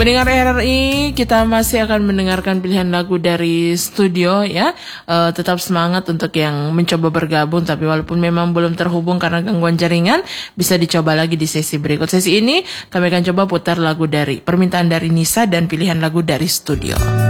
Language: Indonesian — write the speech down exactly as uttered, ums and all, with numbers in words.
Pendengar R R I, kita masih akan mendengarkan pilihan lagu dari studio ya. Uh, tetap semangat untuk yang mencoba bergabung, tapi walaupun memang belum terhubung karena gangguan jaringan, bisa dicoba lagi di sesi berikut. Sesi ini kami akan coba putar lagu dari permintaan dari Nisa dan pilihan lagu dari studio.